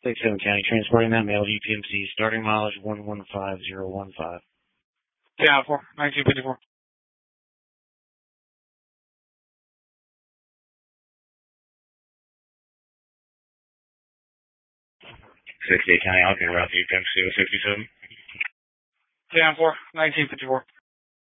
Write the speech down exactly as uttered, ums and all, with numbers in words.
sixty-seven County, transporting that mail, G P M C, starting mileage one one five zero one five. Yeah, four, nineteen fifty-four. sixty-eight County, I'll get around G P M C with sixty-seven. Yeah, four, nineteen fifty-four.